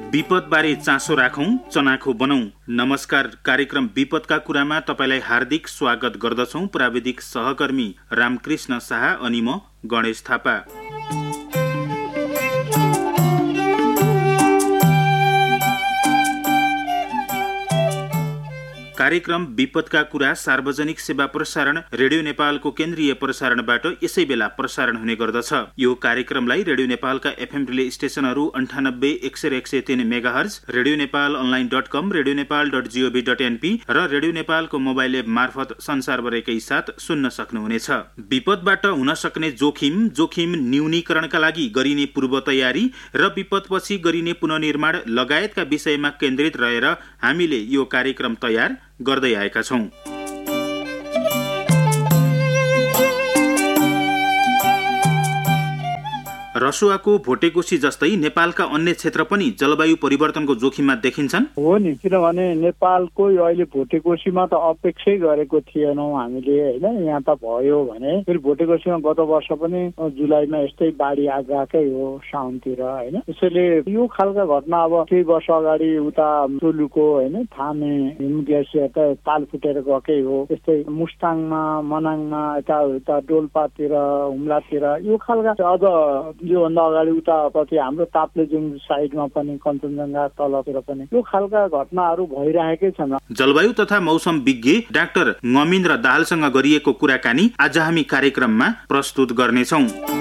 विपदबारे चासो राखौं, चनाखो बनौं। नमस्कार, कार्यक्रम विपदका कुरामा तपाईलाई हार्दिक स्वागत गर्दछौं। प्राविधिक सहकर्मी रामकृष्ण शाह अनि म गणेश थापा। कार्यक्रम विपदका कुरा सार्वजनिक सेवा प्रसारण रेडियो नेपालको केन्द्रीय प्रसारणबाट यसै बेला प्रसारण हुने गर्दछ। यो कार्यक्रमलाई रेडियो नेपालका FM relay स्टेशनहरू 98, 100, 103 megahertz, radio Nepal online.com, radionepal.gov.np र रेडियो नेपालको मोबाइल एप मार्फत संसारभरिकै साथ सुन्न सक्नुहुनेछ। विपदबाट हुन सक्ने जोखिम न्यूनीकरणका लागि गरिने पूर्व तयारी र विपदपछि गरिने पुनर्निर्माण लगायतका विषयमा केन्द्रित रहेर हामीले यो कार्यक्रम तयार गर्दै आएका छौं। रसुवाको भोटेकोशी जस्तै नेपालका अन्य क्षेत्र पनि जलवायु परिवर्तनको जोखिममा देखिन्छन्। हो नि, किनभने नेपालको यो अहिले भोटेकोशीमा त अपेक्षै गरेको थिएनौँ हामीले, होइन। यहाँ त भयो भने फेरि भोटेकोशीमा गत वर्ष पनि जुलाईमा यस्तै बाढी आएकै हो, साउनतिर, होइन। त्यसैले यो खालका घटना अब केही वर्ष अगाडि उता टोलुको, होइन, थामे हिम ग्लेसियर त ताल फुटेर गएकै हो। त्यस्तै मुस्ताङमा, मनाङमा, यता डोल्पातिर, हुम्लातिर यो खालका अझ योभन्दा अगाडि उतापट्टि हाम्रो ताप्लेजुङ साइडमा पनि, कञ्चनजङ्घा तलतिर पनि यो खालका घटनाहरू भइरहेकै छन्। जलवायु तथा मौसम विज्ञ डाक्टर ngमिन्द्र दाहालसँग गरिएको कुराकानी आज हामी कार्यक्रममा प्रस्तुत गर्नेछौँ।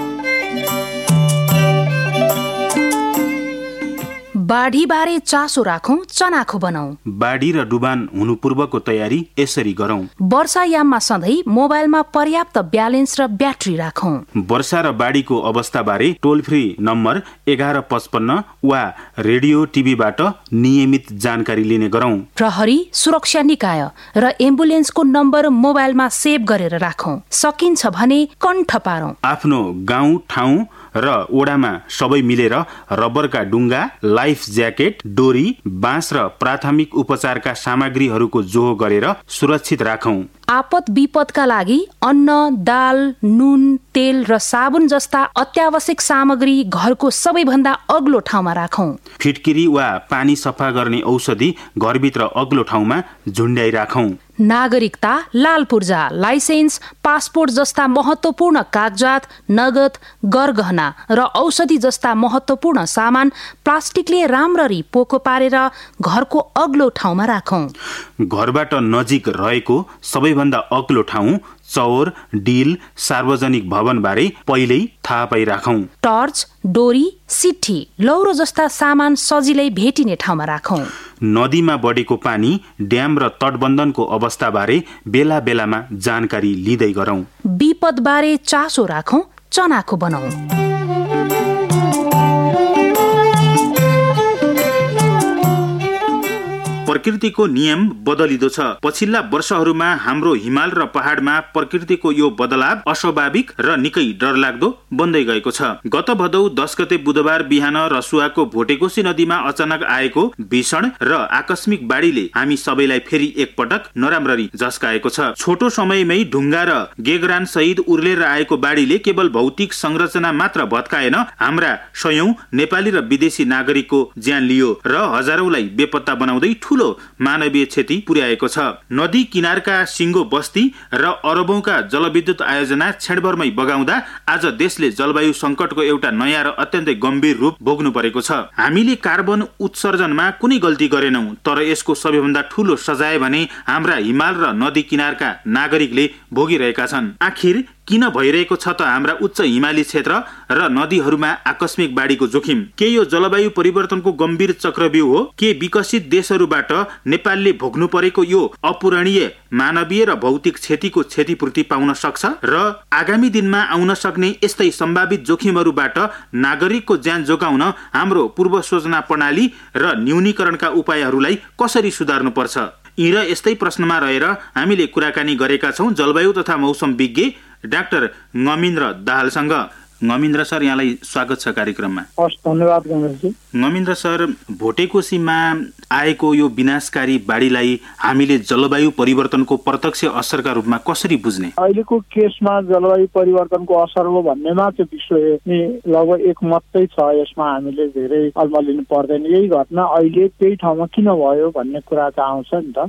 बाढीबारे चासो राखौं, चनाखो बनाऊ। बाढी र डुबान हुनु पूर्वको तयारी यसरी गरौं। वर्षायाममा सधैँ मोबाइलमा पर्याप्त ब्यालेन्स र ब्याट्री राखौं। वर्षा र बाढीको अवस्थाबारे टोल फ्री नम्बर 1155 वा रेडियो टिभीबाट नियमित जानकारी लिने गरौं। प्रहरी, सुरक्षा निकाय र एम्बुलेन्सको नम्बर मोबाइलमा सेभ गरेर राखौं। सकिन्छ भने कण्ठ पारौं। आफ्नो गाउँ ठाउँ र ओडामा सबै मिलेर रबरका डुङ्गा, लाइफ ज्याकेट, डोरी, बाँस र प्राथमिक उपचारका सामग्रीहरूको जोहो गरेर सुरक्षित राखौं। आपद विपदका लागि अन्न, दाल, नुन, तेल र साबुन जस्ता अत्यावश्यक सामग्री घरको सबैभन्दा अग्लो ठाउँमा राखौं। फिटकिरी वा पानी सफा गर्ने औषधि घरभित्र अग्लो ठाउँमा झुन्ड्याइ राखौं। नागरिकता, लाल पूर्जा, लाइसेन्स, पासपोर्ट जस्ता महत्त्वपूर्ण कागजात, नगद, गरगहना र औषधि जस्ता महत्त्वपूर्ण सामान प्लास्टिकले राम्ररी पोको पारेर घरको अग्लो ठाउँमा राखौं। घरबाट नजिक रहेको सबैभन्दा अग्लो ठाउँ, चौर, डिल, सार्वजनिक भवन बारे पहिल्यै थाहा पाइराखौं। टर्च, डोरी, सिट्ठी, लौरो जस्ता सामान सजिलै भेटिने ठाउँमा राखौं। नदीमा बढेको पानी, ड्याम र तटबन्धनको अवस्थाबारे बेला बेलामा जानकारी लिँदै गरौं। विपदबारे चासो राखौं, चनाखो बनाऊ। प्रकृतिको नियम बदलिदो छ। पछिल्ला वर्षहरूमा हाम्रो हिमाल र पहाडमा प्रकृतिको यो बदलाव अस्वाभाविक र निकै डरलाग्दो बन्दै गएको छ। गत भदौ 10 गते बुधबार बिहान रसुवाको भोटेकोशी नदीमा अचानक आएको भीषण र आकस्मिक बाढीले हामी सबैलाई फेरि एकपटक नराम्ररी झस्काएको छ। छोटो समयमै ढुङ्गा र गेगरान सहित उर्लेर आएको बाढीले केवल भौतिक संरचना मात्र भत्काएन, हाम्रा सयौं नेपाली र विदेशी नागरिकको ज्यान लियो र हजारौंलाई बेपत्ता बनाउँदै ठूलो मानवीय क्षति पुर्याएको छ। नदी किनारका सिङ्गो बस्ती र अरबौंका जलविद्युत आयोजना क्षणभरमै बगाउँदा आज देशले जलवायु संकटको एउटा नयाँ र अत्यन्तै गम्भीर रूप भोग्नु परेको छ। हामीले कार्बन उत्सर्जनमा कुनै गल्ती गरेनौं, तर यसको सबैभन्दा ठूलो सजाय भने हाम्रा हिमाल र नदी किनारका नागरिकले भोगिरहेका छन्। आखिर किन भइरहेको छ त हाम्रा उच्च हिमाली क्षेत्र र नदीहरूमा आकस्मिक बाढीको जोखिम? के यो जलवायु परिवर्तनको गम्भीर चक्रव्यूह हो? के विकसित देशहरूबाट नेपालले भोग्नु परेको यो अपूरणीय मानवीय र भौतिक क्षतिको क्षतिपूर्ति पाउन सक्छ? र आगामी दिनमा आउन सक्ने यस्तै सम्भावित जोखिमहरूबाट नागरिकको ज्यान जोगाउन हाम्रो पूर्व सूचना प्रणाली र न्यूनीकरणका उपायहरूलाई कसरी सुधार्नु पर्छ? यी र यस्तै प्रश्नमा रहेर हामीले कुराकानी गरेका छौं जलवायु तथा मौसम विज्ञ डाक्टर ngमिन्द्र दाहालसँग। ngमिन्द्र सर, यहाँलाई स्वागत छ कार्यक्रममा। धन्यवाद गणेशजी। ngमिन्द्र सर, भोटेकोशीमा आएको यो विनाशकारी बाढीलाई हामीले जलवायु परिवर्तनको प्रत्यक्ष असरका रूपमा कसरी बुझ्ने? अहिलेको केसमा जलवायु परिवर्तनको असर हो भन्नेमा चाहिँ विश्व लगभग एकमतै छ। यसमा हामीले धेरै अल्मलिनु पर्दैन। यही घटना अहिले त्यही ठाउँमा किन भयो भन्ने कुरा चाहिँ आउँछ नि त।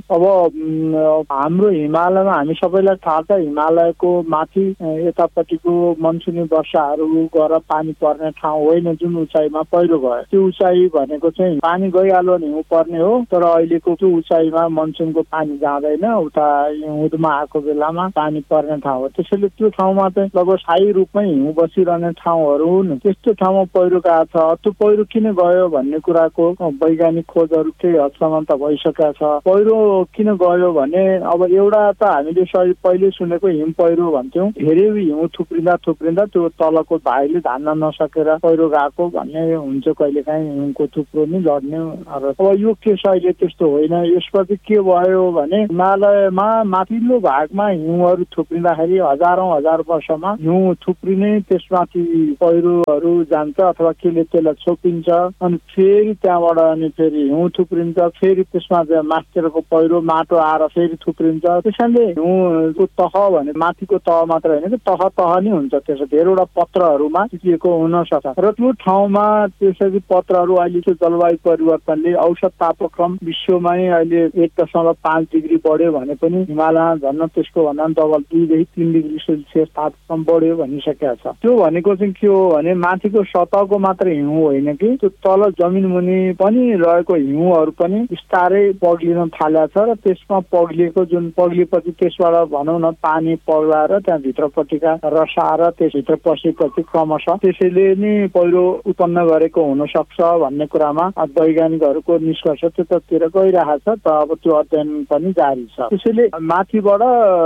अब हाम्रो हिमालयमा हामी सबैलाई थाहा छ, हिमालयको माथि यतापट्टिको मनसुनी वर्षाहरू गएर पानी पर्ने ठाउँ होइन। जुन उचाइमा पहिरो गयो त्यो उचाइ भनेको चाहिँ पानी गइहाल्यो भने हिउँ पर्ने हो, तर अहिलेको त्यो उचाइमा मनसुनको पानी जाँदैन। उता हिउँदमा आएको बेलामा पानी पर्ने ठाउँ हो। त्यसैले त्यो ठाउँमा चाहिँ लगभग स्थायी रूपमै हिउँ बसिरहने ठाउँहरू हुन्। त्यस्तो ठाउँमा पहिरो गएको छ। त्यो पहिरो किन गयो भन्ने कुराको वैज्ञानिक खोजहरू केही हदसम्म त भइसकेका छ। पहिरो किन गयो भने अब एउटा त हामीले पहिले सुनेको हिम पहिरो भन्थ्यौँ। धेरै हिउँ थुप्रिँदा त्यो तलको भाइले धान्न नसकेर पहिरो गएको भन्ने हुन्छ कहिलेकाहीँ, हिउँको थुप्रो नि लड्ने। अब यो केस अहिले त्यस्तो होइन। यसपछि के भयो भने हिमालयमा माथिल्लो भागमा हिउँहरू थुप्रिँदाखेरि हजार वर्षमा हिउँ थुप्रिने, त्यसमाथि पहिरोहरू जान्छ अथवा केले त्यसलाई छोपिन्छ, अनि फेरि त्यहाँबाट अनि फेरि हिउँ थुप्रिन्छ, फेरि त्यसमा माथितिरको पहिरो माटो आएर फेरि थुप्रिन्छ। त्यसैले हिउँको तह भने माथिको तह मात्र होइन कि तह नै हुन्छ। त्यसो धेरैवटा पत्रहरूमा टिकिएको हुन सक्छ र त्यो ठाउँमा त्यसरी पत्रहरू अहिले त्यो जलवायु परिवर्तनले औसत तापक्रम विश्वमै अहिले 1.5 डिग्री बढ्यो भने पनि हिमालयमा झन् त्यसको भन्दा डबल 2 देखि 3 डिग्री सेल्सियस तापक्रम बढ्यो भनिसकेको छ। त्यो भनेको चाहिँ के हो भने माथिको सतहको मात्र हिउँ होइन कि त्यो तल जमिन मुनि पनि रहेको हिउँहरू पनि बिस्तारै पग्लिन थालेको छ र त्यसमा पग्लिएपछि त्यसबाट भनौँ न पानी पग्लाएर त्यहाँ भित्रपट्टिका रसाएर त्यसभित्र पसेपछि क्रमशः त्यसैले नै पहिरो उत्पन्न गरेको हुन सक्छ भन्ने कुरामा वैज्ञानिकहरूको निष्कर्ष त्यतातिर गइरहेको छ। त अब त्यो अध्ययन पनि जारी छ। त्यसैले माथिबाट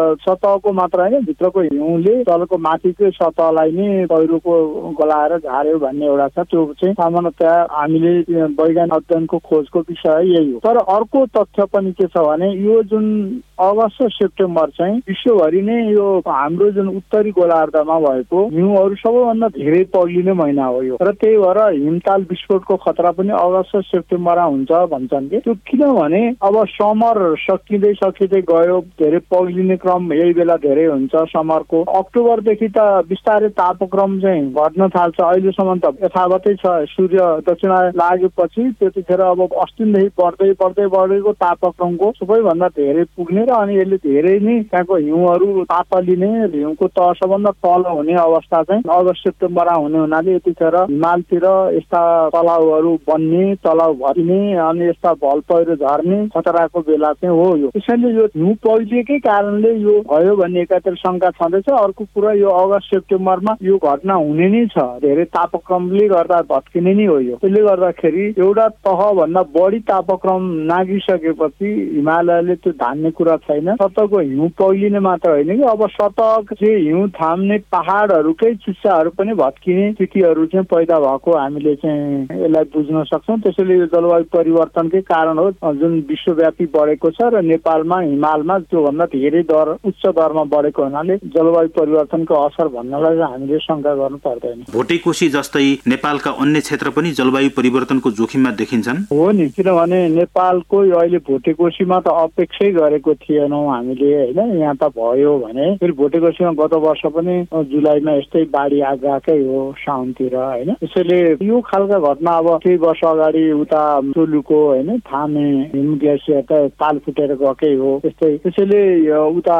सतहको मात्र होइन भित्रको हिउँले तलको माथिको सतहलाई नै पहिरोको गलाएर झार्यो भन्ने एउटा छ। त्यो चाहिँ सामान्यतया हामीले वैज्ञानिक अध्ययनको खोजको विषय यही हो। तर अर्को तथ्य पनि के छ भने यो जुन अगस्त सेप्टेम्बर चाहिँ विश्वभरि नै यो हाम्रो जुन उत्तरी गोलार्धमा भएको हिउँहरू सबैभन्दा धेरै पग्लिने महिना हो यो। र त्यही भएर हिमताल विस्फोटको खतरा पनि अगस्त सेप्टेम्बरमा हुन्छ भन्छन् कि। त्यो किनभने अब समर सकिँदै गयो, धेरै पग्लिने क्रम यही बेला धेरै हुन्छ समरको। अक्टोबरदेखि त बिस्तारै तापक्रम चाहिँ घट्न थाल्छ। अहिलेसम्म त यथावतै छ। सूर्य दक्षिण लागेपछि त्यतिखेर अब अस्तिदेखि बढेको तापक्रमको सबैभन्दा धेरै पुग्ने र अनि यसले धेरै नै त्यहाँको हिउँहरू तापलिने, हिउँको तह सबभन्दा तल हुने अवस्था चाहिँ अगस्त सेप्टेम्बरमा हुने हुनाले यतिखेर हिमालतिर यस्ता तलाउहरू बन्ने, तलाउ भरिने अनि यस्ता भल पहिरो झर्ने खतराको बेला चाहिँ हो यो। त्यसैले यो हिउँ पहिलेकै कारणले यो भयो भन्ने एकातिर शङ्का छँदैछ। अर्को कुरा यो अगस्त सेप्टेम्बरमा यो घटना हुने नै छ। धेरै तापक्रमले गर्दा भत्किने नै हो यो। त्यसले गर्दाखेरि एउटा तहभन्दा बढी तापक्रम नागिसकेपछि हिमालयले त्यो धान्ने कुरा छैन। सतहको हिउँ पहिलिने मात्र होइन कि अब सतह चाहिँ हिउँ थाम्ने पहाडहरूकै चिस्साहरू पनि भत्किने स्थितिहरू चाहिँ पैदा भएको हामीले चाहिँ यसलाई बुझ्न सक्छौँ। त्यसैले यो जलवायु परिवर्तनकै कारण हो जुन विश्वव्यापी बढेको छ र नेपालमा हिमालमा त्योभन्दा धेरै उच्च दरमा बढेको हुनाले जलवायु परिवर्तनको असर भन्नलाई हामीले शङ्का गर्नु पर्दैन। भोटेकोशी जस्तै नेपालका अन्य क्षेत्र पनि जलवायु परिवर्तनको जोखिममा देखिन्छन्? हो नि, किनभने नेपालको अहिले भोटेकोशीमा त अपेक्षै गरेको थिएनौँ हामीले होइन। यहाँ त भयो भने फेरि भोटेकोशीमा गत वर्ष पनि जुलाईमा यस्तै बाढी आएकै हो साउनतिर होइन। त्यसैले यो खालका घटना अब केही वर्ष अगाडि उता टोलुको होइन थामे हिम ग्लेसियर त ताल फुटेर गएकै हो त्यस्तै। त्यसैले उता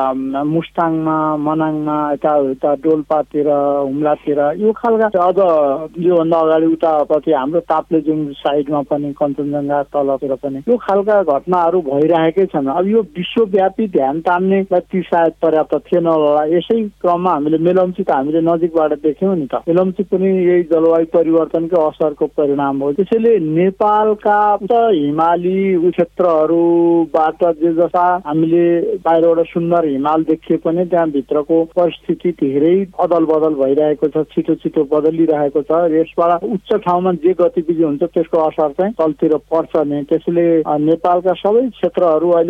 मुस्ताङमा, मनाङमा, यता डोल्पातिर, हुम्लातिर यो खालका अझ योभन्दा अगाडि उतापट्टि हाम्रो ताप्लेजुङ साइडमा पनि कञ्चनजङ्घा तलतिर पनि यो खालका घटनाहरू भइरहेकै छन्। अब यो विश्वव्यापी ध्यान तान्ने ती सायद पर्याप्त थिएन होला। यसै क्रममा हामीले मेलम्ची त हामीले नजिकबाट देख्यौँ नि त। मेलम्ची पनि यही जलवायु परिवर्तनको असरको परिणाम हो। त्यसैले नेपालका हिमाली क्षेत्रहरूबाट जे जस्ता हामीले बाहिरबाट सुन्दर हिमाल देखिए पनि त्यहाँ भित्रको परिस्थिति धेरै अदल बदल भइरहेको छ, छिटो बदलिरहेको छ। यसबाट उच्च ठाउँमा जे गतिविधि हुन्छ त्यसको असर चाहिँ तलतिर पर्छ नै। त्यसैले नेपालका सबै क्षेत्रहरू अहिले उच्च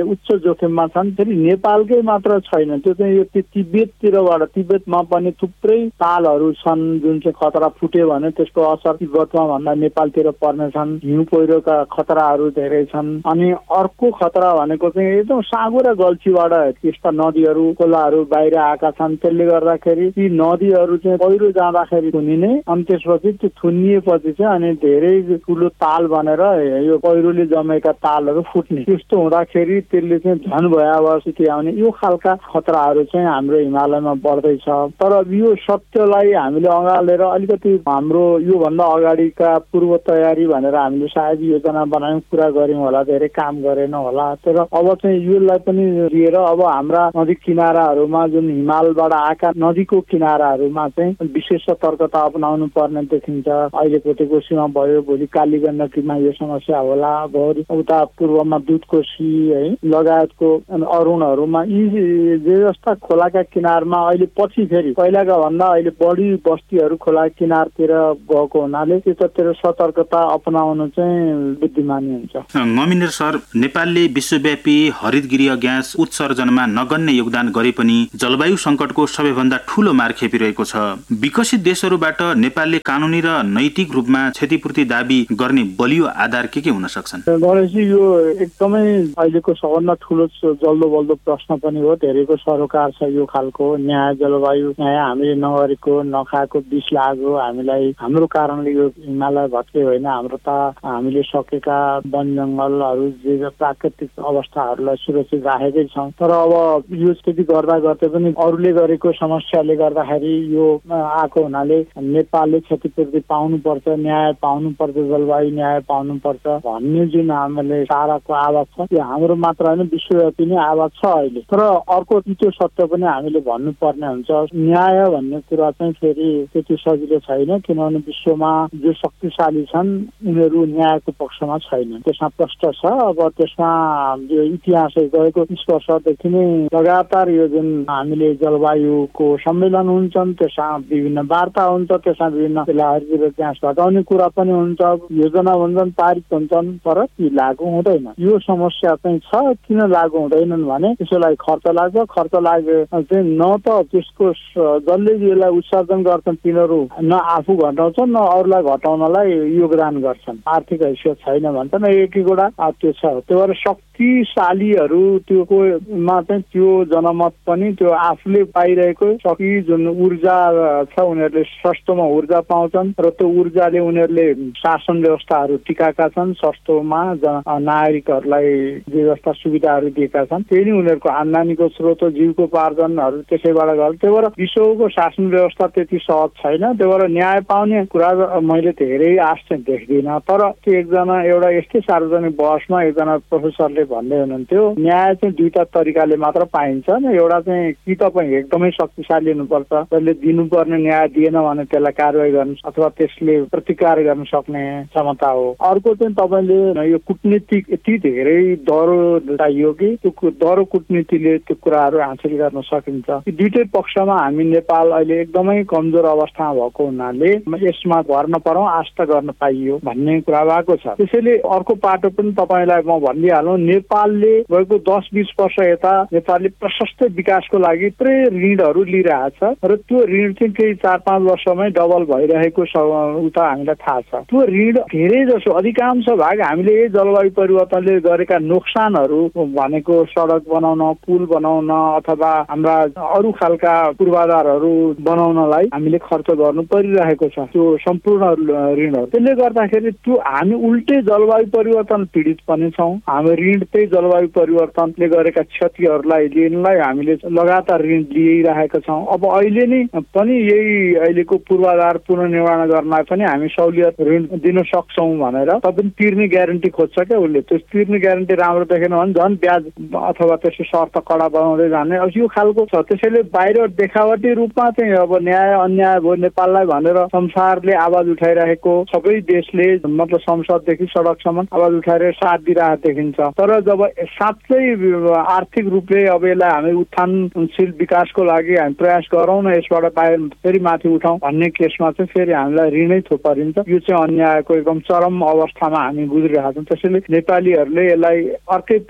जोखिममा छन्। फेरि नेपालकै मात्र छैन, त्यो चाहिँ यो तिब्बततिरबाट, तिब्बतमा पनि थुप्रै तालहरू छन् जुन चाहिँ खतरा फुट्यो भने त्यसको असर तिब्बतमा भन्दा नेपालतिर पर्ने छन्। हिउँ पहिरोका खतराहरू धेरै छन्। अनि अर्को खतरा भनेको चाहिँ एकदम साँगो र गल्छीबाट त्यस्ता नदीहरू खोलाहरू बाहिर आएका छन्। त्यसले गर्दाखेरि ती नदीहरू चाहिँ पहिरो जाँदाखेरि थुनिने, अनि त्यसपछि त्यो थुनिएपछि चाहिँ अनि धेरै ठुलो ताल बनेर यो पहिरोले जमेका तालहरू फुट्ने, त्यस्तो हुँदाखेरि त्यसले चाहिँ झन भयावह स्थिति आउने, यो खालका खतराहरू चाहिँ हाम्रो हिमालयमा बढ्दैछ। तर यो सत्यलाई हामीले अँगालेर अलिकति हाम्रो योभन्दा अगाडिका पूर्व तयारी भनेर हामीले सायद योजना बनायौँ, कुरा गऱ्यौँ होला, धेरै काम गरेन होला। तर अब चाहिँ यसलाई पनि लिएर अब हाम्रा नदी किनाराहरूमा जुन हिमालबाट आएका नदीको किनाराहरूमा चाहिँ विशेष सतर्कता अपनाउनु पर्ने देखिन्छ। अहिले भोटेकोसीमा भयो, भोलि काली गण्डकीमा यो समस्या होला, भोलि उता पूर्वमा दुधकोशी है लगायतको अरुणहरूमा यी जे जस्ता खोलाका किनारमा अहिले पछि फेरि पहिलाका भन्दा अहिले बढी बस्तीहरू खोला किनारतिर गएको हुनाले त्यतातिर सतर्कता अपनाउनु चाहिँ बुद्धिमानी हुन्छ। ममिन्द्र सर, नेपालले विश्वव्यापी हरितगृह ग्यास उत्सर्जनमा नगन्य योगदान गरे पनि जलवायु संकटको सबैभन्दा ठूलो मार खेपिरहेको छ। विकसित देशहरूबाट नेपालले कानूनी र नैतिक रूपमा क्षतिपूर्ति दाबी गर्ने बलियो आधार के हुन सक्छन्? गणेशजी, यो एकदमै अहिलेको सबभन्दा ठुलो जल्दो बल्दो प्रश्न पनि हो। धेरैको सरोकार छ यो खालको। न्याय, जलवायु न्याय हामीले नगरेको, नखाएको, विष लाग्यो हामीलाई, हाम्रो कारणले यो हिमालय भत्के होइन, हाम्रो त हामीले सकेका वन जङ्गलहरू जे प्राकृतिक अवस्थाहरूलाई सुरक्षित राखेकै छौँ। तर अब यो स्थिति गर्दा गर्दै पनि अरूले गरेको समस्याले गर्दाखेरि यो आएको हुनाले नेपालले क्षतिपूर्ति पाउनुपर्छ, न्याय पाउनुपर्छ, जलवायु न्याय पाउनुपर्छ भन्ने जुन हामीले साराको आवाज छ, त्यो हाम्रो मात्र होइन विश्वव्यापी नै आवाज छ अहिले। तर अर्को त्यो सत्य पनि हामीले भन्नुपर्ने हुन्छ। न्याय भन्ने कुरा चाहिँ फेरि त्यति सजिलो छैन, किनभने विश्वमा जो शक्तिशाली छन् उनीहरू न्यायको पक्षमा छैन, त्यसमा प्रश्न छ। अब त्यसमा यो इतिहास गएको 20 वर्षदेखि नै लगातार यो जुन हामीले जलवायुको सम्मेलन हुन्छन्, त्यसमा विभिन्न वार्ता हुन्छ, त्यसमा विभिन्न हरितगृह ग्यास घटाउने कुरा पनि हुन्छ, योजना भन्छन्, पारित हुन्छन्, तर ती लागू हुँदैन। यो समस्या चाहिँ छ। किन लागू हुँदैनन् भने त्यसलाई खर्च लाग्छ। खर्च लागे चाहिँ न त त्यसको जसले यसलाई उत्सर्जन गर्छन् तिनीहरू न आफू घटाउँछन् न अरूलाई घटाउनलाई योगदान गर्छन्, आर्थिक हैसियत छैन भन्छन्। एक कुरा त्यो छ। त्यो भएर शक्तिशालीहरू त्योमा चाहिँ त्यो जनमत पनि त्यो आफूले पाइरहेको शक्ति जुन ऊर्जा छ उनीहरूले सस्तोमा ऊर्जा पाउँछन् र त्यो ऊर्जाले उनीहरूले शासन व्यवस्थाहरू टिकाएका छन्, सस्तोमा नागरिकहरूलाई जे जस्ता सुविधाहरू दिएका छन्, त्यही नै उनीहरूको आम्दानीको स्रोत, जीविकोपार्जनहरू त्यसैबाट गर्छ। त्यही भएर विश्वको शासन व्यवस्था त्यति सहज छैन। त्यही भएर न्याय पाउने कुरा मैले धेरै आश चाहिँ देख्दिनँ। तर त्यो एकजना एउटा यस्तै सार्वजनिक बहसमा एकजना प्रोफेसरले भन्दै हुनुहुन्थ्यो, न्याय चाहिँ दुईटा तरिकाले मात्र पाइन्छ। एउटा चाहिँ कि तपाईँ एकदमै शक्तिशाली हुनुपर्छ, त्यसले दिनुपर्ने न्याय दिएन भने त्यसलाई कारवाही गर्नु अथवा त्यसले प्रतिकार गर्न सक्ने क्षमता हो। अर्को चाहिँ तपाईँले यो कुटनीतिक यति धेरै दह्रो चाहियो कि त्यो दह्रो कुटनीतिले त्यो कुराहरू हासिल गर्न सकिन्छ। यी दुईटै पक्षमा हामी नेपाल अहिले एकदमै कमजोर अवस्थामा भएको हुनाले यसमा भर नपरौँ, आस्था गर्न पाइयो भन्ने कुरा भएको छ। त्यसैले अर्को पाटो पनि तपाईँलाई म भनिदिइहालौँ, नेपालले गएको 10-20 वर्ष यता नेपालले प्रशस्त विकासको लागि पुरै ऋणहरू लिइरहेछ र त्यो ऋण चाहिँ केही 4-5 वर्षमै डबल भइरहेको उता हामीलाई थाहा छ। त्यो ऋण धेरै जसो अधिकांश भाग हामीले जलवायु परिवर्तनले गरेका नोक्सानहरू भनेको सडक बनाउन, पुल बनाउन अथवा हाम्रा अरू खालका पूर्वाधारहरू बनाउनलाई हामीले खर्च गर्नु परिरहेको छ, त्यो सम्पूर्ण ऋणहरू। त्यसले गर्दाखेरि त्यो हामी उल्टै जलवायु परिवर्तन पीडित पनि छौँ। हामी ऋण त्यही जलवायु परिवर्तनले गरेका क्षतिहरूलाई लिनलाई हामीले लगातार ऋण लिइरहेका छौँ। अब अहिले नै पनि यही अहिलेको पूर्वाधार पुनर्निर्माण गर्नलाई पनि हामी सहुलियत ऋण दिन सक्छौँ भनेर तपाईँ तिर्ने ग्यारेन्टी खोज्छ क्या उसले। त्यो तिर्ने ग्यारेन्टी राम्रो देखेन भने झन् ब्याज अथवा त्यसको शर्त कडा बनाउँदै जाने अब यो खालको छ। त्यसैले बाहिर देखावटी रूपमा चाहिँ अब न्याय अन्याय भयो नेपाललाई भनेर संसारले आवाज उठाइरहेको, सबै देशले मतलब संसददेखि सडकसम्म आवाज उठाएर साथ दिइरहेको देखिन्छ। तर जब साँच्चै आर्थिक रूपले अब यसलाई हामी उत्थानशील विकासको लागि हामी प्रयास गरौँ न, यसबाट बाहिर फेरि माथि उठाउँ भन्ने केसमा चाहिँ फेरि हामीलाई ऋणै थोपरिन्छ। यो चाहिँ अन्यायको एकदम चरम अवस्थामा हामी गुज्रिरहेका छौँ। त्यसैले नेपालीहरूले यसलाई अर्कै तरिकाले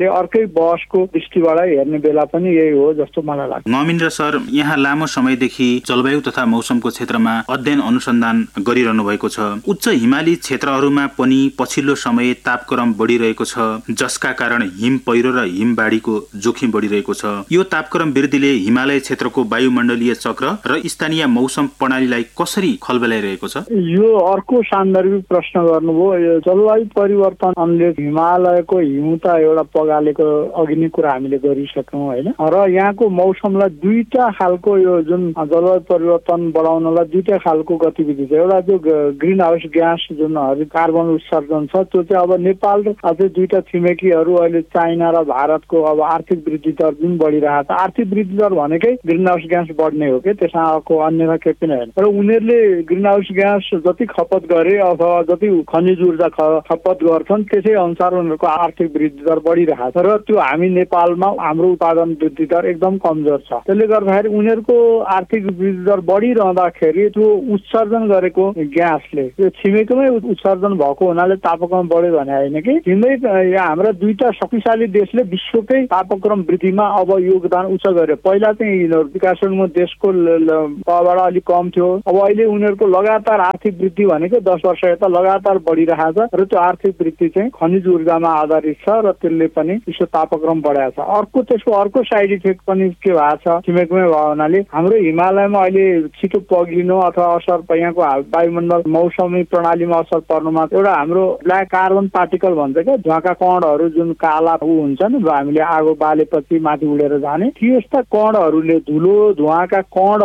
हामीले अर्कै बहसको दृष्टिबाट हेर्ने बेला पनि यही हो जस्तो मलाई लाग्छ। नमिन्द्र सर, यहाँ लामो समयदेखि जलवायु तथा मौसमको क्षेत्रमा अध्ययन अनुसन्धान गरिरहनु भएको छ। उच्च हिमाली क्षेत्रहरूमा पनि पछिल्लो समय तापक्रम बढिरहेको छ, जसका कारण हिम पहिरो र हिमबाढीको जोखिम बढिरहेको छ। यो तापक्रम वृद्धिले हिमालय क्षेत्रको वायुमण्डलीय चक्र र स्थानीय मौसम प्रणालीलाई कसरी खलबलाइरहेको छ? यो अर्को सान्दर्भिक प्रश्न गर्नुभयो। जलवायु परिवर्तनले हिमालयको हिउँ त एउटा पगालेको अघि नै कुरा हामीले गरिसक्यौँ होइन, र यहाँको मौसमलाई दुईटा खालको यो जुन जलवायु परिवर्तन बढाउनलाई दुईटा खालको गतिविधि छ। एउटा जो ग्रिन हाउस ग्यास जुन कार्बन उत्सर्जन छ त्यो चाहिँ अब नेपाल र अझै दुईटा छिमेकीहरू अहिले चाइना र भारतको अब आर्थिक वृद्धि दर जुन बढिरहेको छ, आर्थिक वृद्धि दर भनेकै ग्रिन हाउस ग्यास बढ्ने हो कि त्यसमा अर्को अन्य केही पनि होइन। र उनीहरूले ग्रिन हाउस ग्यास जति खपत गरे अथवा जति खनिज ऊर्जा खपत गर्छन् त्यसै अनुसार उनीहरूको आर्थिक वृद्धि दर बढिरहेको छ, र त्यो हामी नेपालमा हाम्रो उत्पादन वृद्धि दर एकदम कमजोर छ। त्यसले गर्दाखेरि उनीहरूको आर्थिक वृद्धि दर बढिरहँदाखेरि त्यो उत्सर्जन गरेको ग्यासले त्यो छिमेकीमै उत्सर्जन भएको हुनाले तापक्रम बढ्यो भने होइन कि छिमेक हाम्रा दुईटा शक्तिशाली देशले विश्वकै तापक्रम वृद्धिमा अब योगदान उच्च गर्यो। पहिला चाहिँ यिनीहरू विकासोन्मुख देशको तहबाट अलिक कम थियो, अब अहिले उनीहरूको लगातार आर्थिक वृद्धि भनेको 10 वर्ष यता लगातार बढिरहेको छ, र त्यो आर्थिक वृद्धि चाहिँ खनिज ऊर्जामा आधारित छ, र त्यसले पनि विश्व तापक्रम बढाएको छ। त्यसको अर्को साइड इफेक्ट पनि के भएको छ, छिमेकमै भएको हुनाले हाम्रो हिमालयमा अहिले छिटो पग्लिनु अथवा असर यहाँको वायुमण्डल मौसमी प्रणालीमा असर पर्नुमा एउटा हाम्रो ब्ल्याक कार्बन पार्टिकल भन्छ क्या, धुवाका कणहरू जुन काला हुन्छन् हामीले आगो बालेपछि माथि उडेर जाने, त्यस्ता कणहरूले धुलो धुवाका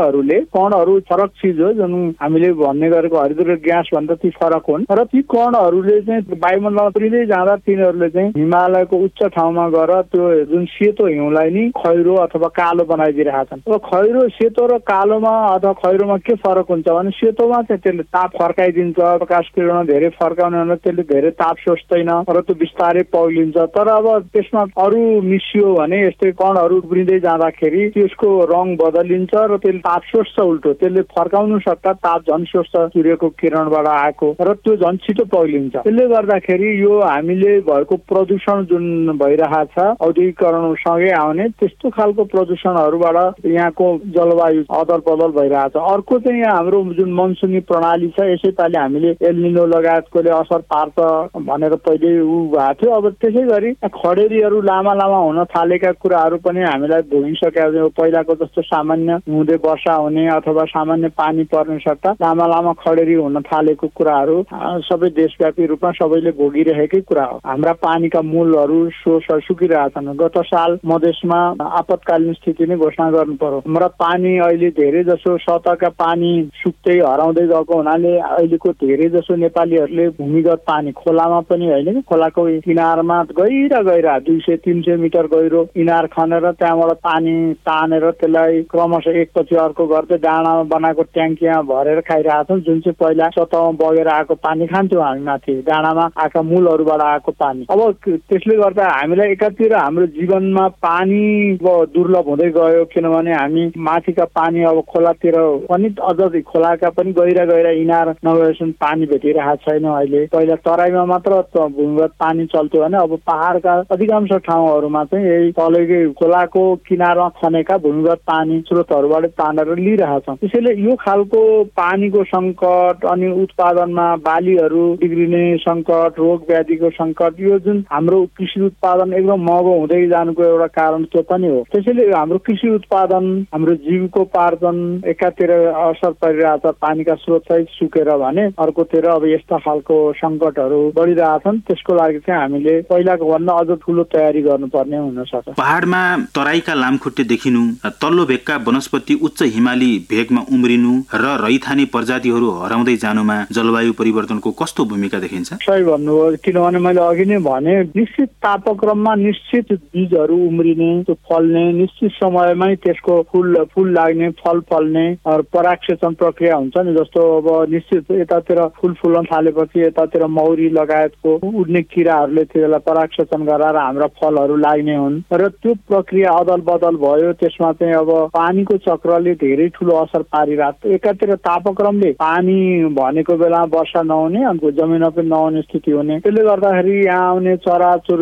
कणहरू फरक चिज हो जुन हामीले भन्ने गरेको हरिद्र ग्यास भन्दा ती फरक हुन्, र ती कणहरूले चाहिँ वायुमण्डलमा पुरिँदै जाँदा तिनीहरूले चाहिँ हिमालयको उच्च ठाउँमा गएर त्यो जुन सेतो हिउँलाई नि खैरो अथवा कालो बनाइदिरहेका छन्। र खैरो सेतो र कालोमा अथवा खैरोमा के फरक हुन्छ भने सेतोमा चाहिँ त्यसले ताप फर्काइदिन्छ, प्रकाश किरण धेरै फर्काउने हुँदा त्यसले धेरै ताप सोच्दैन र त्यो बिस्तारै पग्लिन्छ। तर अब त्यसमा अरू मिसियो भने यस्तै कणहरू उब्रिँदै जाँदाखेरि त्यसको रङ बदलिन्छ र त्यसले ताप सोच्छ, उल्टो त्यसले फर्काउनु सक्दा ताप झन् सोच्छ सूर्यको किरणबाट आएको, र त्यो झन् छिटो पग्लिन्छ। त्यसले गर्दाखेरि यो हामीले भएको प्रदूषण जुन भइरहेको छ औद्योगिकरणसँगै आउने त्यस्तो खालको प्रदूषणहरूबाट यहाँको जलवायु अदल बदल भइरहेको छ। अर्को चाहिँ यहाँ हाम्रो जुन मनसुनी प्रणाली छ, यसैपालि हामीले एल निनो लगायतकोले असर पार्छ भनेर पहिले भएको थियो, अब त्यसै गरी खडेरीहरू लामा लामा हुन थालेका कुराहरू पनि हामीलाई भोगिसकेका छौँ। पहिलाको जस्तो सामान्य हुँदै वर्षा हुने अथवा सामान्य पानी पर्ने सट्टा लामा लामा खडेरी हुन थालेको कुराहरू सबै देशव्यापी रूपमा सबैले भोगिरहेकै कुरा हो। हाम्रा पानीका मूलहरू सोर्सहरू सुकिरहेछन्। गत साल मधेसमा आपतकालीन स्थिति नै घोषणा गर्नु पर्यो। हाम्रा पानी अहिले धेरै जसो सतहका पानी सुक्दै हराउँदै गएको हुनाले अहिलेको धेरै जसो नेपालीहरूले भूमिगत पानी खोलामा पनि होइन, खोलाको किनारमा गहिरा 200-300 मिटर गहिरो इनार खनेर त्यहाँबाट पानी तानेर त्यसलाई क्रमशः एकपछि अर्को गर्दै डाँडामा बनाएको ट्याङ्कीमा भरेर खाइरहेछौँ, जुन चाहिँ पहिला सतहमा बगेर आएको पानी खान्थ्यौँ हामी, माथि डाँडामा आएका मूलहरूबाट आएको पानी। अब त्यसले गर्दा हामीलाई एकातिर हाम्रो जीवनमा पानी दुर्लभ हुँदै गयो, किनभने हामी माथिका पानी अब खोलातिर पनि अझ खोलाका पनि गहिरा इनार नभएसम्म पानी भेटिरहेको छैन। अहिले पहिला तराईमा मात्र भूमिगत पानी चल्थ्यो भने अब पहाडका अधिकांश ठाउँहरूमा चाहिँ यही तलैकै खोलाको किनारमा खनेका भूमिगत पानी स्रोतहरूबाट तानेर लिइरहेका छौँ। त्यसैले यो खालको पानीको सङ्कट अनि उत्पादनमा बालीहरू बिग्रिने सङ्कट, रोग व्याधिको सङ्कट, यो जुन हाम्रो कृषि उत्पादन एकदम महँगो हुँदै जानुको एउटा कारण त्यो पनि हो। त्यसैले हाम्रो कृषि उत्पादन, हाम्रो जीविकोपार्जन एकातिर असर परिरहेछ पानीका स्रोत सहित सुकेर भने, अर्कोतिर अब यस्ता खालको सङ्कटहरू बढिरहेछन्। त्यसको लागि चाहिँ हामीले पहिलाको भन्दा अझ ठुलो तयारी गर्नुपर्ने हुन सक्छ। पहाडमा तराईका लामखुट्टे देखिनु, तल्लो भेगका वनस्पति उच्च हिमाली भेगमा उम्रिनु र रैथाने प्रजातिहरू हराउँदै जानुमा जलवायु परिवर्तनको कस्तो भूमिका देखिन्छ? सही भन्नुभयो, किनभने मैले अघि नै भने निश्चित तापक्रममा निश्चित बीजहरू उम्रिने, त्यो फल्ने, निश्चित समयमै त्यसको फुल लाग्ने, फल फल्ने परागसेचन प्रक्रिया हुन्छ नि। जस्तो अब निश्चित यतातिर फुल फुल्न थालेपछि यतातिर मौरी लगायतको उड्ने किराहरूले त्यसलाई परागसेचन गराएर हाम्रा फलहरू लाग्ने हुन्, र त्यो प्रक्रिया अदल बदल भयो। त्यसमा चाहिँ अब पानीको चक्रले धेरै ठुलो असर पारिरहेको। एकातिर तापक्रमले पानी भनेको बेला वर्षा नहुने, अनि जमिनमा पनि नहुने स्थिति हुने, त्यसले गर्दाखेरि यहाँ आउने चरा चुरुङ्गी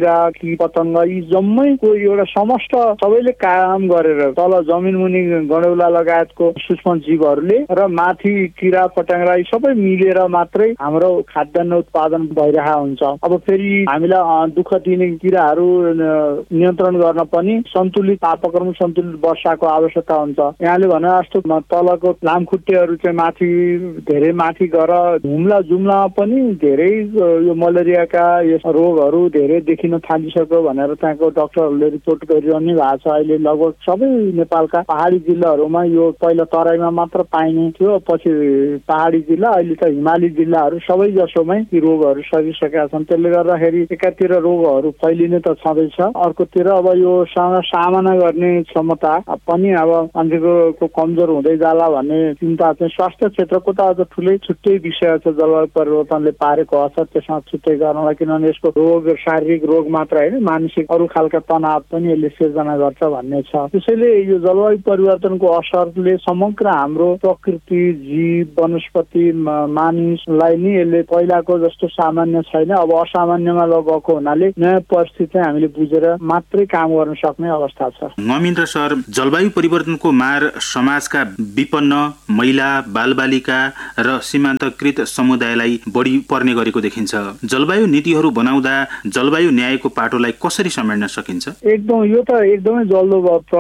किरा की पतंग यी जम्मैको एउटा समस्त सबैले काम गरेर तल जमिन मुनि गणेउला लगायतको सूक्ष्म जीवहरूले र माथि किरा पटाङ्ग्रा सबै मिलेर मात्रै हाम्रो खाद्यान्न उत्पादन भइरहेको हुन्छ। अब फेरि हामीलाई दुःख दिने किराहरू नियन्त्रण गर्न पनि सन्तुलित तापक्रम सन्तुलित वर्षाको आवश्यकता हुन्छ। यहाँले भने जस्तो तलको लामखुट्टेहरू चाहिँ माथि धेरै माथि गएर हुम्ला जुम्लामा पनि धेरै यो मलेरियाका रोगहरू धेरै देखिन थालिसक्यो भनेर त्यहाँको डाक्टरहरूले रिपोर्ट गरिरहनु भएको छ। अहिले लगभग सबै नेपालका पहाडी जिल्लाहरूमा यो पहिला तराईमा मात्र पाइने थियो, पछि पहाडी जिल्ला अहिले त हिमाली जिल्लाहरू सबै जसोमै यी रोगहरू सरिसकेका छन्। त्यसले गर्दाखेरि एकातिर रोगहरू फैलिने त छँदैछ, अर्कोतिर अब योसँग सामना गर्ने क्षमता पनि अब मान्छेको कमजोर हुँदै जाला भन्ने चिन्ता चाहिँ स्वास्थ्य क्षेत्रको त अझ ठुलै छुट्टै विषय छ। जलवायु परिवर्तनले पारेको असर त्यसमा छुट्टै गर्नलाई, किनभने यसको रोग शारीरिक रोग मात्र होइन मानसिक अरू खालका तनाव पनि यसले सिर्जना गर्छ भन्ने छ। त्यसैले यो जलवायु परिवर्तनको असरले समग्र हाम्रो प्रकृति जीव वनस्पति मानिसलाई नि यसले पहिलाको जस्तो सामान्य छैन, अब असामान्यमा गएको हुनाले नयाँ परिस्थिति हामीले बुझेर मात्रै काम गर्न सक्ने अवस्था छ। महेन्द्र सर, जलवायु परिवर्तनको मार समाजका विपन्न महिला बालबालिका र सीमान्तकृत समुदायलाई बढी पर्ने गरेको देखिन्छ। जलवायु नीतिहरू बनाउँदा जलवायु न्यायको पाटोलाई कसरी समेट्न सकिन्छ? एकदम यो त एकदमै जल्दो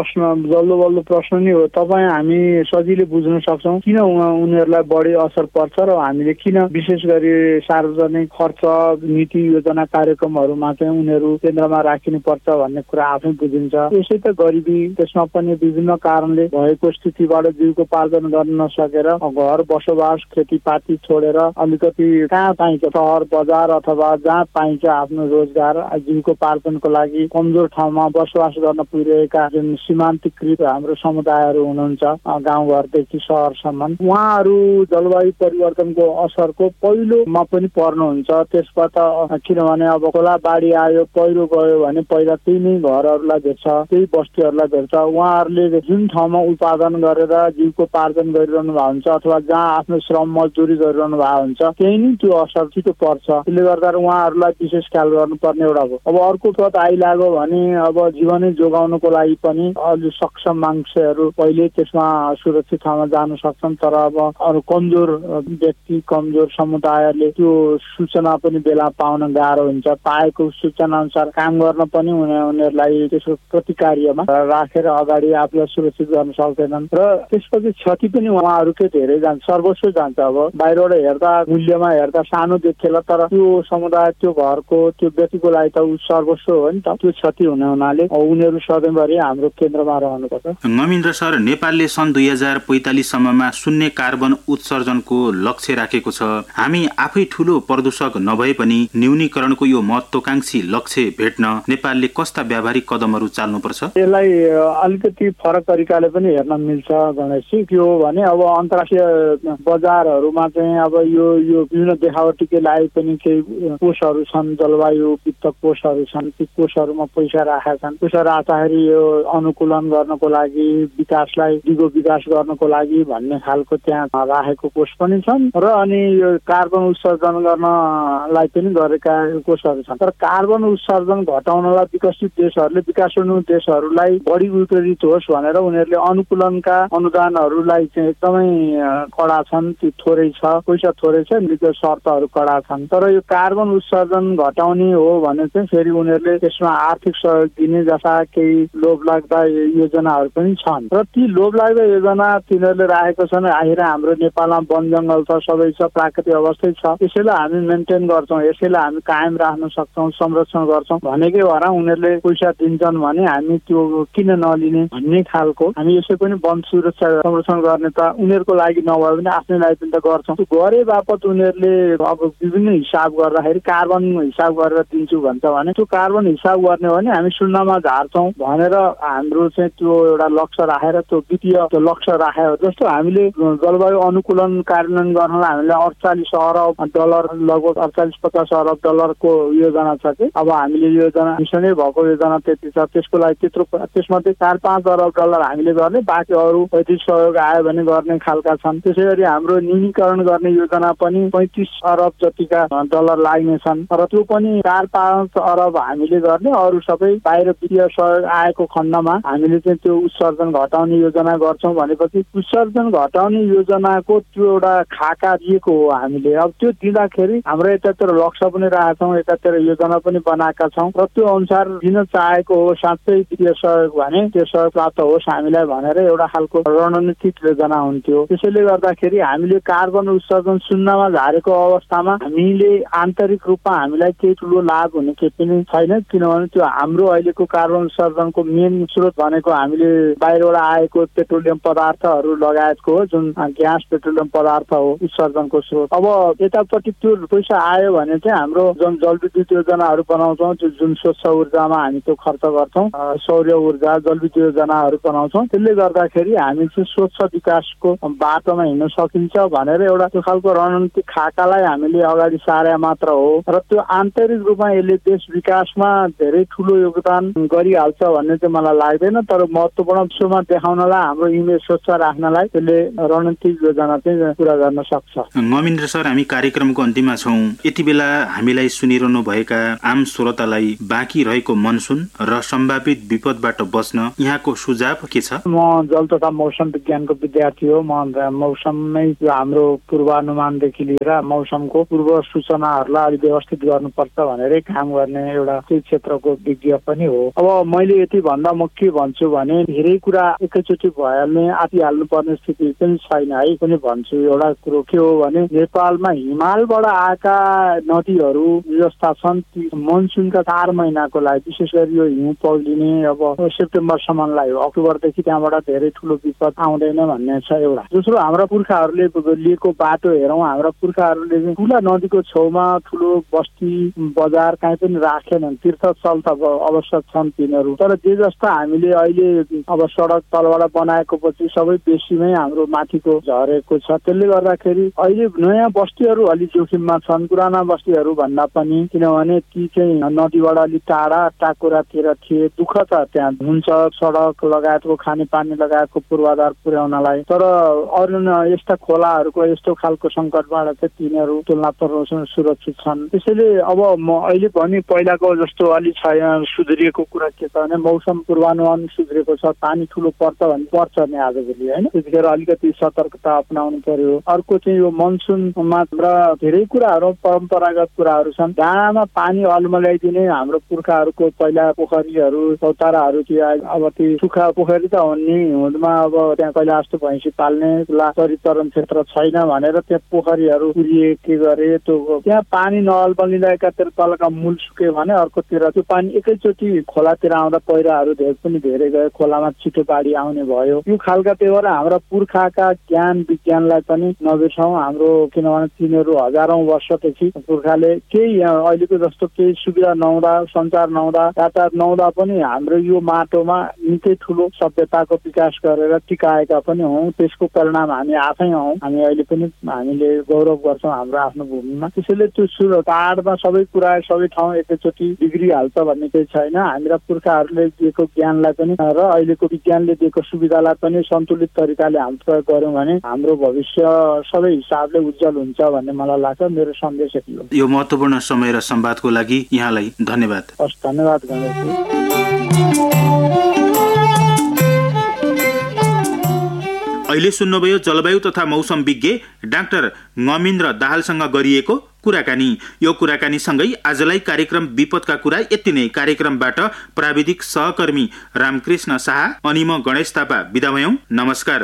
बल्दो प्रश्न नै हो। तपाईँ हामी सजिलै बुझ्न सक्छौँ किन उनीहरूलाई बढी असर पर्छ र हामीले किन विशेष गरी सार्वजनिक खर्च नीति योजना कार्यक्रमहरूमा चाहिँ उनीहरू केन्द्रमा राखिनु पर्छ भन्ने कुरा आफै बुझिन्छ। यसै त गरिबी त्यसमा पनि विभिन्न कारणले भएको स्थितिबाट जीविकोपार्जन गर्न नसकेर घर बसोबास खेतीपाती छोडेर अलिकति कहाँ पाइन्छ सहर बजार अथवा जहाँ पाइन्छ आफ्नो रोजगार जीविकोपार्जनको लागि कमजोर ठाउँमा बसोबास गर्न पुगिरहेका जुन सीमान्तकृत हाम्रो समुदायहरू हुनुहुन्छ गाउँघरदेखि सहरसम्म, उहाँहरू जलवायु परिवर्तनको असरको पहिलोमा पनि पर्नुहुन्छ। त्यसबाट किनभने अब खोला बाढी आयो पहिरो गयो भने पहिला त्यही नै घरहरूलाई भेट्छ, त्यही बस्तीहरूलाई भेट्छ। उहाँहरूले जुन ठाउँमा उत्पादन गरेर जीविकोपार्जन गरिरहनु भएको हुन्छ अथवा जहाँ आफ्नो श्रम मजदुरी गरिरहनु भएको हुन्छ त्यही नै त्यो असर छिटो पर्छ। त्यसले गर्दा उहाँहरूलाई विशेष ख्याल गर्नुपर्ने एउटा हो। अब अर्को पद आइलाग्यो भने अब जीवनै जोगाउनको लागि पनि अलि सक्षम मान्छेहरू पहिले त्यसमा सुरक्षित ठाउँमा जान सक्छन्, तर अब अरू कमजोर व्यक्ति कमजोर समुदायले त्यो सूचना पनि बेला पाउन गाह्रो हुन्छ। पाएको सूचना अनुसार काम गर्न पनि उनीहरूलाई त्यसको प्रतिकार्यमा राखेर अगाडि आफूलाई सुरक्षित गर्न सक्दैनन् र त्यसपछि क्षति पनि उहाँहरूकै धेरै जान्छ, सर्वस्व जान्छ। अब बाहिरबाट हेर्दा मूल्यमा हेर्दा सानो देखिएला, तर त्यो समुदाय त्यो घरको त्यो व्यक्तिको लागि त सर्वस्व हो नि त। त्यो क्षति हुने हुनाले उनीहरू सधैँभरि हाम्रो केन्द्रमा रहनुपर्छ। महेन्द्र सर, नेपालले सन् 2045 सम्ममा शून्य कार्बन उत्सर्जनको लक्ष्य राखेको छ। हामी आफै ठूलो प्रदूषक नभए पनि न्यूनीकरणको यो महत्वाकांक्षी लक्ष्य भेट्न नेपालले कस्ता व्यावहारिक कदमहरू चाल्नुपर्छ? यसलाई अलिकति फरक तरिकाले पनि हेर्न मिल्छ गणेशजी। के हो भने अब अन्तर्राष्ट्रिय बजारहरूमा चाहिँ अब यो विभिन्न देखावटीकै लागि पनि केही कोषहरू छन्, जलवायु वित्त कोषहरू छन्। ती कोषहरूमा पैसा राखेका छन्। पैसा राख्दाखेरि यो अनुकूलन गर्नको लागि विकासलाई दिगो विकास गर्नको लागि भन्ने खालको त्यहाँ राखेको कोष पनि छन् र अनि यो कार्बन उत्सर्जन गर्नलाई पनि गरेका कोषहरू छन्। तर कार्बन उत्सर्जन घटाउनलाई विकसित देशहरूले विकासोन्मुख देशहरूलाई बढी विपरीत होस् भनेर उनीहरूले अनुकूलनका अनुदानहरूलाई चाहिँ एकदमै कडा छन्। ती थोरै छ, पैसा थोरै छ, नीतिको शर्तहरू कडा छन्। तर यो कार्बन उत्सर्जन घटाउने हो भने चाहिँ फेरि उनीहरूले त्यसमा आर्थिक सहयोग दिने जस्ता केही लोभलाग्दा योजनाहरू पनि छन् र ती लोभलाग्दा योजना तिनीहरूले राखेको छन्। आखिर हाम्रो नेपालमा वन जङ्गल छ, सबै छ, प्राकृतिक अवस्थै छ, यसैलाई हामी मेन्टेन गर्छौँ, यसैलाई हामी कायम राख्न सक्छौँ, संरक्षण गर्छौँ भनेकै भएर उनीहरूले पैसा दिन्छन् भने हामी त्यो किन नलिने भन्ने खालको हामी यसै पनि वन सुरक्षा संरक्षण गर्ने त उनीहरूको लागि नभए पनि आफ्नै लागि पनि त गर्छौँ। त्यो गरे बापत उनीहरूले अब विभिन्न हिसाब गर्दाखेरि कार्बन हिसाब गरेर दिन्छु भन्छ भने त्यो कार्बन हिसाब गर्ने हो भने हामी शून्यमा झार्छौँ भनेर हाम्रो चाहिँ त्यो एउटा लक्ष्य राखेर त्यो वित्तीय त्यो लक्ष्य राखेर जस्तो हामीले जलवायु अनुकूलन कार्यान्वयन गर्नलाई हामीले 48 अरब डलर लगभग 48-50 अरब डलरको योजना छ कि अब हामीले योजना मिसनै भएको योजना त्यति छ। त्यसको लागि त्यत्रो त्यसमध्ये 4-5 अरब डलर हामीले गर्ने, बाँकी अरू वैदेशिक सहयोग आयो भने गर्ने खालका छन्। त्यसै गरी हाम्रो न्यूनीकरण गर्ने योजना पनि 35 अरब जतिका डलर लाग्ने छन्। तर त्यो पनि 4-5 5 अरब हामीले गर्ने, अरू सबै बाहिर वित्तीय सहयोग आएको खण्डमा हामीले चाहिँ त्यो उत्सर्जन घटाउने योजना गर्छौँ भनेपछि उत्सर्जन घटाउने योजनाको त्यो एउटा खाका दिएको हो हामीले। अब त्यो दिँदाखेरि हाम्रो यतातिर लक्ष्य पनि राखेका छौँ, यतातिर योजना पनि बनाएका छौँ र त्यो अनुसार दिन चाहेको हो साँच्चै वित्तीय सहयोग भने त्यो सहयोग प्राप्त होस् हामीलाई भनेर एउटा खालको रणनीतिक योजना हुन्थ्यो। त्यसैले गर्दाखेरि हामीले कार्बन उत्सर्जन शून्यमा झारेको अवस्थामा हामीले आन्तरिक रूपमा हामीलाई केही ठुलो लाभ हुने केही पनि छैन, किनभने त्यो हाम्रो अहिलेको कार्बन उत्सर्जनको मेन स्रोत भनेको हामीले बाहिरबाट आएको पेट्रोलियम पदार्थहरू लगायतको हो, जुन ग्यास पेट्रोलियम पदार्थ हो उत्सर्जनको स्रोत। अब यतापट्टि त्यो पैसा आयो भने चाहिँ हाम्रो जुन जलविद्युत योजनाहरू बनाउँछौँ, जुन स्वच्छ ऊर्जामा हामी त्यो खर्च गर्छौँ, सौर्य ऊर्जा जलविद्युत योजनाहरू बनाउँछौँ, त्यसले गर्दाखेरि हामी चाहिँ स्वच्छ विकासको बाटोमा हिँड्न सकिन्छ भनेर एउटा त्यो खालको रणनीतिक खाकालाई हामीले अगाडि सारे मात्र हो र त्यो आन्तरिक रूपमा यसले देश विकासमा धेरै ठुलो योगदान गरिहाल्छ भन्ने चाहिँ मलाई लाग्दैन। तर महत्त्वपूर्ण विश्वमा देखाउनलाई हाम्रो इमेज स्वच्छ राख्नलाई त्यसले रणनीतिक योजना चाहिँ पुरा गर्न सक्छ। ममिन्द्र सर, हामी कार्यक्रमको अन्तिममा छौँ। यति बेला हामीलाई सुनिरहनु भएका आम श्रोतालाई बाँकी रहेको मनसुन र सम्भावित विपदबाट बच्न यहाँको सुझाव के छ? म जल तथा मौसम विज्ञानको विद्यार्थी हो। म मौसममै हाम्रो पूर्वानुमानदेखि लिएर मौसमको पूर्व सूचनाहरूलाई अलिक व्यवस्थित गर्नुपर्छ भनेरै काम गर्ने एउटा त्यही क्षेत्रको विज्ञ पनि हो। अब मैले यति भन्दा म के भन्छु भने धेरै कुरा एकैचोटि भइहाल्ने आतिहाल्नु पर्ने स्थिति पनि छैन है पनि भन्छु। एउटा कुरो के हो भने नेपालमा हिमालबाट आएका नदीहरू जस्ता छन् ती मनसुनका 4 महिनाको लागि विशेष गरी यो हिउँ पग्लिने अब सेप्टेम्बरसम्मलाई हो, अक्टोबरदेखि त्यहाँबाट धेरै ठुलो विपद आउँदैन भन्ने छ एउटा। दोस्रो, हाम्रा पुर्खाहरूले लिएको बाटो हेरौँ, हाम्रा पुर्खाहरूले ठुला नदीको छेउमा ठुलो बस्ती बजार कहीँ पनि राखेनन्, तीर्थस्थल त अवश्य छन् तिनीहरू, तर जे जस्ता हामीले अहिले अब सडक तलबाट बनाएको पछि सबै बेसीमै हाम्रो माथिको झरेको छ। त्यसले गर्दाखेरि अहिले नयाँ बस्तीहरू अलिक जोखिममा छन् पुराना बस्तीहरू भन्दा पनि, किनभने ती चाहिँ नदीबाट अलिक टाढा टाकुरातिर थिए। दुःख त त्यहाँ हुन्छ सडक लगायतको खानेपानी लगायतको पूर्वाधार पुर्याउनलाई, तर अरू यस्ता खोलाहरूको यस्तो खालको सङ्कटबाट चाहिँ तिनीहरू तुलनात्मक सुरक्षित छन्। त्यसैले अब म अहिले पनि पहिलाको जस्तो अलिक सुध्रिएको कुरा के छ भने मौसम पूर्वानुमान सुध्रिएको छ, पानी ठुलो पर्छ भने पर्छ नि आजभोलि होइन, त्यतिखेर अलिकति सतर्कता अपनाउनु पर्यो। अर्को चाहिँ यो मनसुनमा धेरै कुराहरू परम्परागत कुराहरू छन्। डाँडामा पानी अल्मल्याइदिने हाम्रो पुर्खाहरूको पहिला पोखरीहरू चौताराहरू थियो, अब ती सुक्खा पोखरी त हुने हिउँदमा अब त्यहाँ पहिला जस्तो भैँसी पाल्ने चरितरण क्षेत्र छैन भनेर त्यहाँ पोखरीहरू पुरिए के गरे, त्यो त्यहाँ पानी नअल्मलिँदा एकातिर तलका मूल सुक्यो भने अर्कोतिर त्यो पानी एकैचोटि खोलातिर आउँदा पहिराहरू धेरै गयो, खोलामा छिटो बाढी आउने भयो। यो खालका त्यही भएर हाम्रा पुर्खाका ज्ञान विज्ञानलाई पनि नबिर्सौँ हाम्रो, किनभने तिनीहरू हजारौं वर्षदेखि पुर्खाले केही अहिलेको जस्तो केही सुविधा नहुँदा सञ्चार नहुँदा यातायात नहुँदा पनि हाम्रो यो माटोमा निकै ठुलो सभ्यताको विकास गरेर टिकाएका पनि हौँ। त्यसको परिणाम हामी आफै हौँ। हामी अहिले पनि हामीले गौरव गर्छौँ हाम्रो आफ्नो भूमिमा। त्यसैले त्यो पाहाडमा सबै कुरा सबै ठाउँ एकैचोटि बिग्रिहाल्छ भन्ने केही छैन। हाम्रा पुर्खाहरूले दिएको ज्ञानलाई पनि र अहिलेको विज्ञानले दिएको सुविधालाई पनि सन्तुलित तरिकाले हामी प्रयोग गर्यौँ भने हाम्रो भविष्य सबै हिसाबले उज्जवल हुन्छ भन्ने मलाई लाग्छ। मेरो सन्देश यति हो। यो महत्त्वपूर्ण समय र संवादको लागि यहाँलाई धन्यवाद। हस्, धन्यवाद गणेशजी। अहिले सुन्नुभयो जलवायु तथा मौसम विज्ञ डाक्टर ममिन्द्र दाहालसँग गरिएको कुराकानी। यो कुराकानी सँगै आजलाई कार्यक्रम विपदका कुरा यति नै। कार्यक्रमबाट प्राविधिक सहकर्मी रामकृष्ण शाह अनि म गणेश थापा बिदा भयौं। नमस्कार।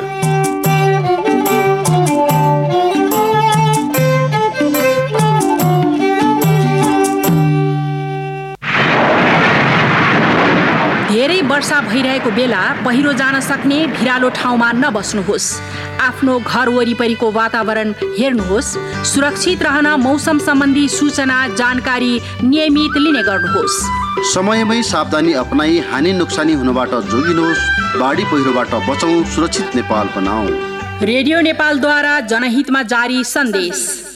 धेरै वर्षा भइरहेको बेला पहिरो जान सक्ने भिरालो ठाउँमा नबस्नुहोस्। आफ्नो घर वरिपरिको वातावरण हेर्नुहोस्। सुरक्षित रहन मौसम सम्बन्धी सूचना जानकारी नियमित लिने गर्नुहोस्। समयमै सावधानी अपनाई हानि नोक्सानी हुनबाट जोगिनुहोस्। बाढी पहिरोबाट बचौं, सुरक्षित नेपाल बनाऊ। रेडियो नेपालद्वारा जनहितमा जारी सन्देश।